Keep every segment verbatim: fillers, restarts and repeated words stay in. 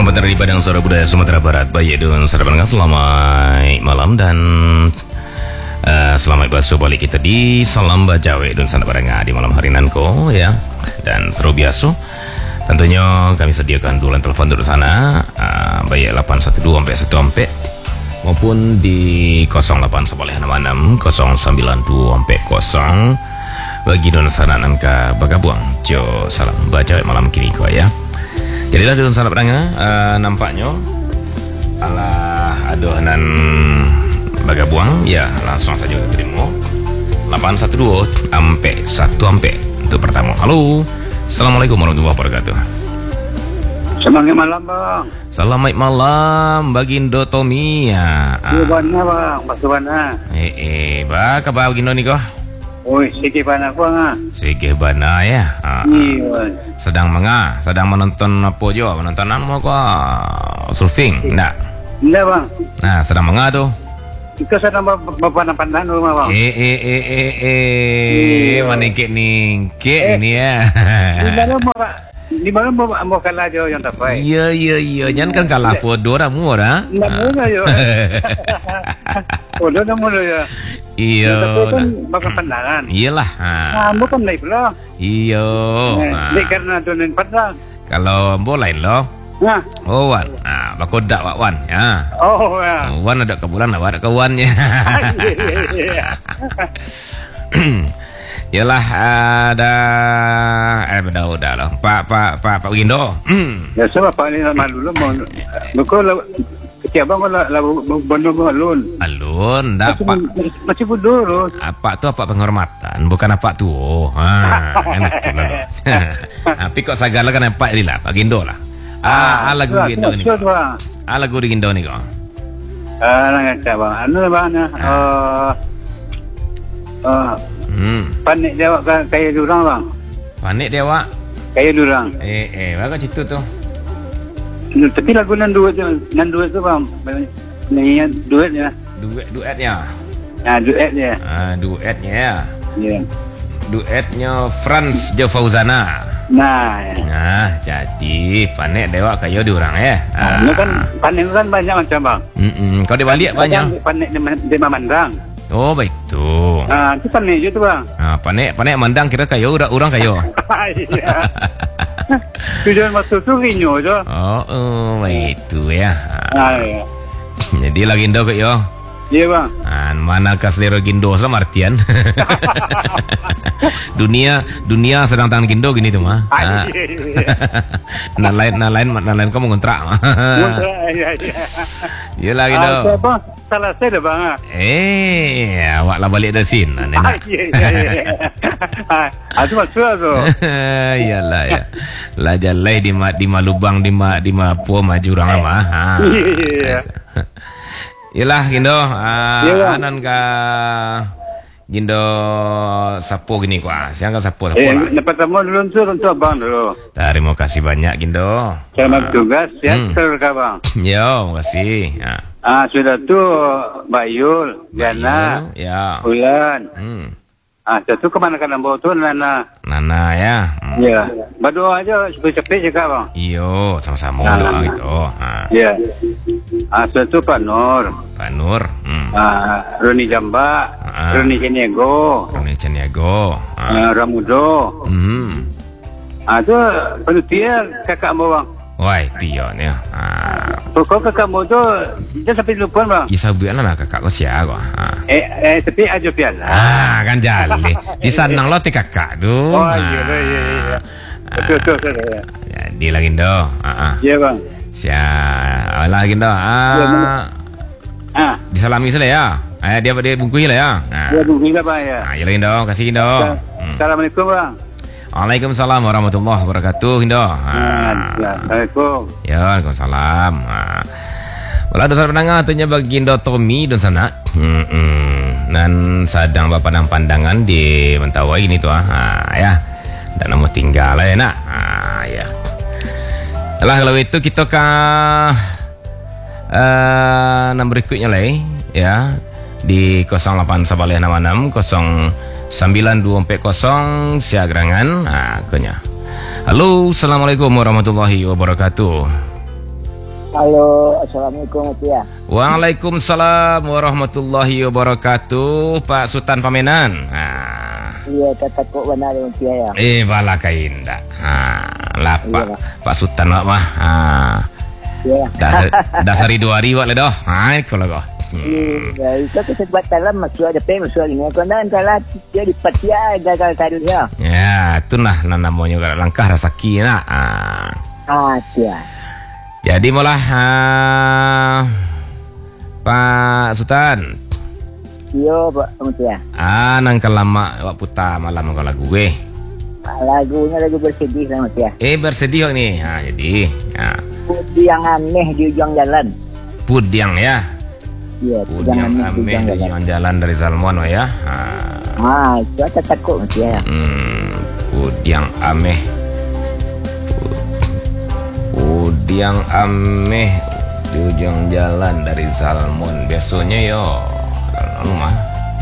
Selamat dari Padang Suara Budaya Sumatera Barat. Baik dan saudara pendengar, selamat malam dan uh, selamat bersuah balik kita di Salam Bajawe dan saudara pendengar di malam hari nanko ya. Dan seru biasa. Tentunya kami sediakan dulan telepon di sana uh, baik lapan satu dua sampai satu empat maupun di kosong lapan enam kosong sembilan dua sampai kosong bagi don sana nangka bagabuang jo salam baca malam kini ko ya. Jadilah don sana pedanga uh, nampaknya ala adonan bagabuang ya, langsung saja terima lapan satu dua sampai satu sampai untuk pertama. Halo, assalamualaikum warahmatullahi wabarakatuh. Selamat malam bang. Selamat malam Bagindo Tommy ya. Bagaimana bang? Bagaimana? Eh eh, ba kabar Bagindo ni ko? Oi, sige bana ko nga. Sige bana ya. Ah, Iya. sedang menga, sedang menonton apa jo? Menonton apa ko? Surfing, enggak? Enggak bang. Nah, sedang menga tuh. Ika sedang berpandang-pandang rumah bang. Eh eh eh eh eh, maningke ningke ini ya. Di mana mau di mana mau mau kalah jo yang dapat. Iya iya iya, jangan kan kalah podo ramu ora. Enggak mau enggak yo. Podo namun ya. Iya. Tapi kan bakal pandangan. Iyalah. Nah, mau kan naik pula. Iya. Ini karena donen pandang. Kalau boleh loh. Nah. Oh wan, nah bakodak wak wan ya. Oh ya. Wan ada kebulan, awak ada kawannya. Yalah ada eh udah udah loh. Pak Pak Pak Pak Gindo. Ya sebab Pak ni nama dulu mau. Bukan kecil bang kalau lalu bandung alun. Alun, dapat masih bodoh. apa tu apa penghormatan, bukan apa tu. Oh, ha, enak tu lah. Tapi kok segala kan apa ni lah, Pak Gindo lah. Ah, lagu Gindo ni. Ah, lagu Gindo ni kok. Ah, nak cakap bang. Anu bang, ah, ah, hmm. panik dia kayak durang bang. Panik dia wak. Kayak durang. Eh eh, bagus cerita tu. Tapi lagu nan duet tu, nan duet tu bang. Ni duetnya. Duet duetnya. Ah, duetnya. Ah, duetnya ya. Ya. Duetnya Franz Jo Fauzana. Nah, ya. Nah, jadi panik dewa kayo diorang ya. Ah, ini kan panik kan banyak macam bang. Mm kau di balik banyak. Panik di, di memandang. Oh, baik tu. Ah, itu panik je tu bang. Ah, panik panik mandang kira kayo udah orang kayo. Iya. Tujuan masuk tu rinyo je. Oh, oh, baik tu ya. Ah, ya. Jadi lagi Indo kayo. Iya bang. Ah, mana kaslero Gindo sama artian. dunia dunia sedang tangan Gindo gini tu mah. Ah. Nah lain nah lain nah lain kamu ngontrak. Iya iya. Ya lagi Gindo. Ah, bang, salah saya dah bang. Eh, awaklah balik dari sini. Ah, iya iya iya. Ah, itu maksud tu. Iyalah ya. Lah jalai di ma, di malubang di ma, di mapo maju orang mah. Ha. Iya. Yalah Gindo, ah, yeah, anan ka Gindo sapo gini ko ah. Siang ka sapo sapo Eh, lah. dapat tamu dulu tu untuk abang dulu. Terima kasih banyak Gindo. Selamat tugas ya, Hmm. ter bang. Yo, makasih. Ah. Ah, sudah tu Bayul, Jana, Ya. Bulan. Hmm. Ah, satu kemana kan bawa tu Nana. Nana ya. Hmm. Ya. Berdoa aja supaya cepat je bang. Iyo, sama-sama Nah, doa nah. gitu. Ah. Ya. Ah, satu Pak Nur. Pak Nur. Hmm. Ah, Roni Jamba, Ah. Roni Keniago, Roni Caniago. Ah. ah, Ramudo. Hmm. Ah, tu penutia kakak mau bang. Wah, Tion ya. Ah. Pokok kakak mau tu dia sampai lupa bang. Isabuan lah kakak ko siya ko. Ah. Eh, eh tapi aja piala. Ah, kan jali. Di sana lo ti kakak tu. Oh, iya, iya, iya, iya. Betul, betul, betul. Jadi lagi do. Ah, ah. Ya bang. Sia, lagi do. Ah. Ah, Disalami sudah ya. Eh, dia dia bungkus lah ya. Ah. dia bungkus apa ya? Ah, ya lagi do, kasih do. Hmm. Assalamualaikum bang. Waalaikumsalam warahmatullahi wabarakatuh, Indo. Ah, Assalamualaikum. Ya, Waalaikumsalam. Ah. Wala dosa pendengar tanya bagi Indo Tommy dan sana. Hmm, hmm. Dan sedang berpandang pandangan di Mentawai ini tuh ah. Ah, ya. Dan mau tinggal lah ya nak. Ah, ya. Lah kalau itu kita ke uh, nomor berikutnya lah ya. Di kosong lapan enam enam kosong sembilan dua empat kosong Siagrangan. Ah, kenya. Halo, assalamualaikum warahmatullahi wabarakatuh. Halo, Assalamualaikum ya. Waalaikumsalam warahmatullahi wabarakatuh, Pak Sultan Pamenan. Ha. Iya, kata kok benar ya. Eh, bala kain dak. Ha, lah Pak, Iya, Pak Sultan lah mah. Ha. Iya. Dasar dasar dua hari wak le dah. Ha, kalau kau. Hmm. Iya, itu kesempatan lah masuk ada pem masuk ini. Kau nak kalau dia di patia gagal tadi ya. Ya, itulah namanya langkah rezeki nak. Ha. Ah, ya. Jadi malah uh, Pak Sultan. Yo, Pak Mutia. Ah, nangka lama wak putar malam kau lagu gue. Lagunya lagu bersedih lah Mutia. Eh bersedih ni. Ha, jadi, ha. Pudi yang aneh di ujung jalan. Pudiang ya. Iya, Pudiang aneh di ujung jalan dari Salmon ya. Ha. Ah, itu ada takut Mutia. Hmm, pudiang ameh. Pudiang ameh di ujung jalan dari Salmon. Biasanya yo rumah.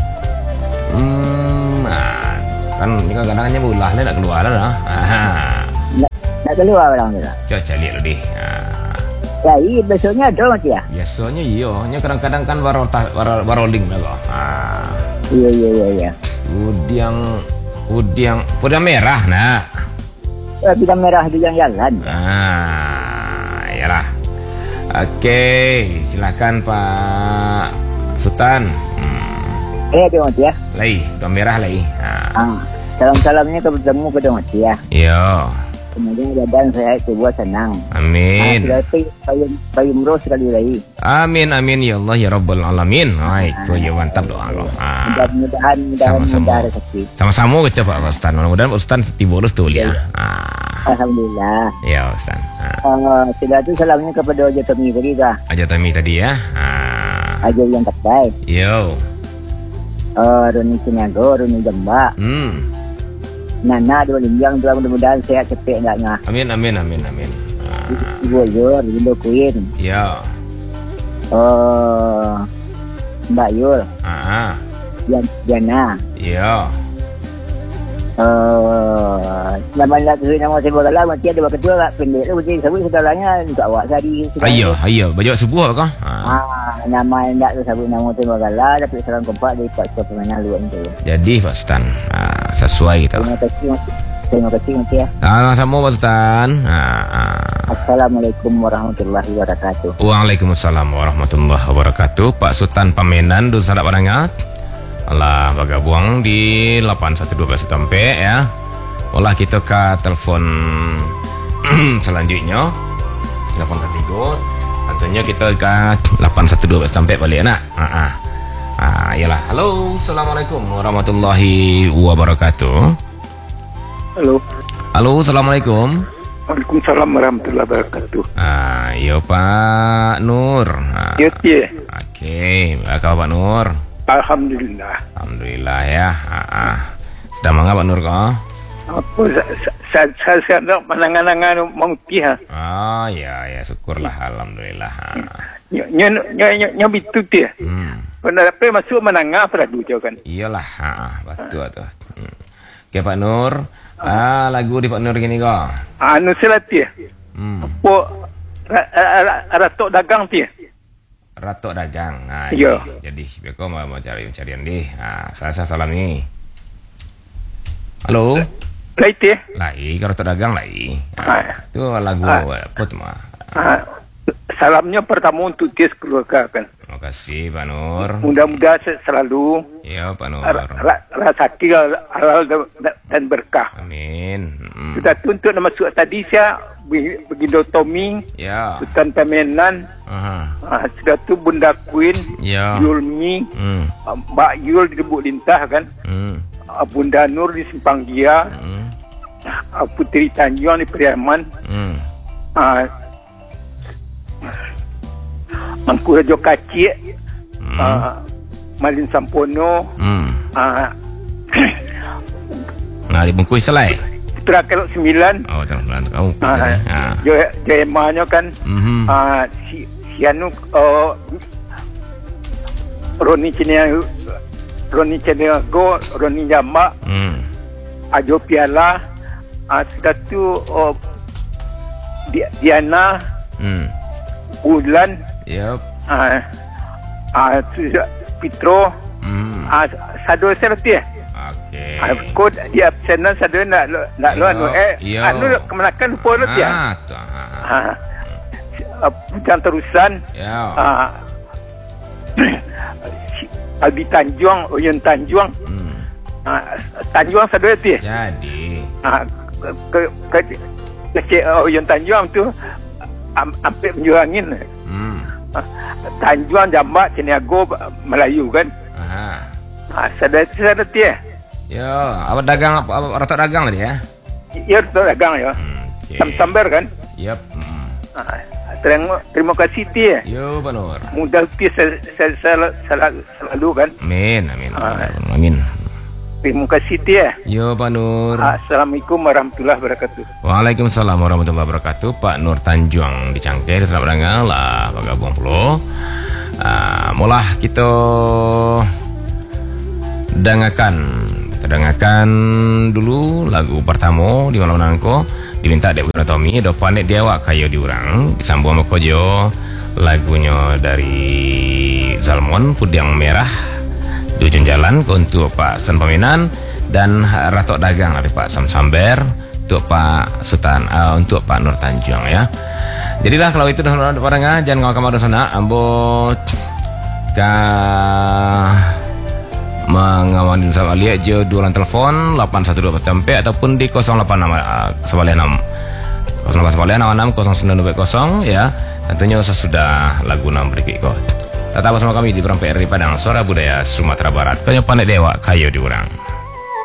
Hmm, nah, kan ini kan kadang-kadang bulah le nak keluar lah. Aha. Nak, nak keluar orang tu. Coba cari lu deh. Ya, iya besoknya ada Mutia. Biasanya iyo, nya kadang-kadang kan warota war, waroling lah kok. Ah. Iya, iya, iya, iya. Pudiang pudiang pudiang merah nak. Ya, bidang merah di ujung jalan. Ah, iyalah. Oke, silakan Pak Sultan. Hmm. Eh, dia Mutia. Lai, pudiang merah lai. Ah. Ah, salam-salamnya ke bertemu ke Mutia. Yo. Kemudian badan saya sebuah senang. Amin. Ah, sudah payung payung roh sekali lagi. Amin amin ya Allah ya Rabbal alamin. Hai, itu ya mantap doa lo. Ah. Mudah-mudahan Sama-sama. mudah rezeki. Sama-sama kita Pak Ustaz. Mudah-mudahan Pak Ustaz tiba lulus tuh ya. Ah. Alhamdulillah. Ya Ustaz. Ah. Uh, sudah tu salamnya kepada Ojo Tommy tadi dah. Aja Tami tadi ya. Ah. Ajo yang terbaik. Yo. Uh, Roni Sinago, Roni Jembak. Hmm. Nana dua linjang dua mudah-mudahan sehat cepet enaknya. Amin amin amin amin. Ah. Ibu Yur, Ibu Queen. Ya. Uh, Mbak Yul, Ah. Jan Jana. Ya. Uh, nama nak tu nama saya bagala mesti ada kedua tak pendek tu mesti sebut saudaranya untuk awak tadi. Ayo ayo baju subuh kah? Ah. Ah, nama nak tu sebut nama saya bagala tapi salam kompak dari Pak Ketua Pemenang Luar tu. Jadi Pak Ustaz. Ah, sesuai kita. Terima kasih. Terima kasih Mutia. Ah, sama Pak Ustaz. Ah, ah. Assalamualaikum warahmatullahi wabarakatuh. Waalaikumsalam warahmatullahi wabarakatuh. Pak Sultan Pamenan du sadap barangat. Allah bergabung di lapan satu dua sampai ya. Olah kita ke telepon selanjutnya. Telepon ketiga. Tentunya kita ke lapan satu dua sampai balik nak. Ah, ah. Ah, iyalah. Halo, assalamualaikum warahmatullahi wabarakatuh. Halo. Halo, assalamualaikum. Waalaikumsalam warahmatullahi wabarakatuh. Ah, yo Pak Nur. Ah, Ya, ya. Oke, apa kabar Pak Nur? Alhamdulillah. Alhamdulillah ya. Ah, ah. Sedang mangga Pak Nur kok? Apa saya saya saya nak menangan-nangan mengpi ha. Ah, ya ya syukurlah alhamdulillah. Ah. Nyo nyo nyo nyo bitu dia. Hmm. Pernah apa masuk menangah pada dulu kan. Iyalah, ah, betul tu. Hmm. Oke Pak Nur. Ah, lagu di Pak Nur gini kok. Anu selati. Hmm. Apa ratok dagang dia. Ratok dagang. Ah, iya. Jadi, jadi biar mau mau cari carian di. Ah, saya saya salam ni. Halo. Lai dia. Lai, kalau ratok dagang lai. Ah, itu lagu Ah. apa tu mah? Ah, salamnya pertama untuk dia keluarga kan. Terima kasih Pak Nur. Mudah-mudahan selalu Ya Pak Nur. rezeki halal dan berkah. Amin. Hmm. Kita tuntut nama surat tadi saya begitu Tommy, Ya. Sultan Pamenan, Aha. ah, sudah tu Bunda Queen, Ya. Yulmi, Hmm. ah, Mbak Yul di Lembut Lintah kan, Hmm. ah, Bunda Nur di Simpang Gia, Hmm. ah, Putri Tanjung di Periaman, Hmm. ah, Mangku Rajo Kacik, Hmm. ah, Malin Sampono, Hmm. ah, Nah, dibungkus selai. Putra Kelok Sembilan, Oh, jangan kau. ah, Ah. Joy- Joyemanya kan, Mhm. ah, si, si anu, oh, Roni Cina, Roni Cinago, Roni Jamba, Hmm. Ajo Piala, ah, sudah tu oh, Di- Diana, Hmm. bulan, Yup. ah, ah, Pitro, Hmm. ah, sadu serti. Okey. Ah, kod di absenan sadu nak lo- nak lo Yo, anu eh yo. anu kemenakan lupa lo dia. Ah, tu. Ah. Ah, ah, Bujang terusan, Ya. ah, Albi Tanjung, Oyun Tanjung, Hmm. ah, Tanjung sadu ti. Jadi, Ah, ke ke ke ke Oyun Tanjung tu am, hampir menjuangin. hmm. Ah, Tanjung Jambak Ciniago Melayu kan. Aha. Ah, sada sada ti. Yo, apa dagang apa, apa rata dagang tadi ya? Ya tu dagang ya. Hmm. Okay. Sam-samber kan. Yup. Hmm. Ah, terima terima kasih ti. Yo, Pak Nur. Mudah ti sel- sel- sel- sel- selalu kan. Amin, amin. Ah. Amin. Terima kasih ti. Yo, Pak Nur. Assalamualaikum warahmatullahi wabarakatuh. Waalaikumsalam warahmatullahi wabarakatuh. Pak Nur Tanjung di Cangkir, selamat datang lah bergabung pula. Uh, mulah kita dengarkan kita dengarkan dulu lagu pertama di malam nangko diminta Dek Wira Tommy do pandai dia awak kayo diurang disambung sama kojo lagunya dari Zalmon Pudiang Merah di ujung jalan untuk Pak Sen Paminan dan Ratok Dagang dari Pak Sam Samber untuk Pak Sultan uh, untuk Pak Nur Tanjung ya. Jadilah kalau itu dah orang jangan ngau kamar sana ambot ka mengawani sama lihat je dua orang telefon lapan satu dua tempe ataupun di kosong lapan enam sembilan enam kosong lapan sembilan enam kosong sembilan dua kosong ya. Tentunya sesudah lagu enam berikut kau. Tetap bersama kami di Perempat R I Padang Suara Budaya Sumatera Barat. Kau pandai dewa kayu diurang.